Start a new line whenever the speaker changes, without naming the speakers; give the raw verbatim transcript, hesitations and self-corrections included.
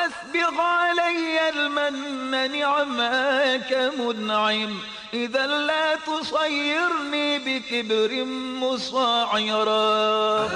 وأسبغ علي المن نعماك منعم، إذا لا تصيرني بكبر مصاعرا.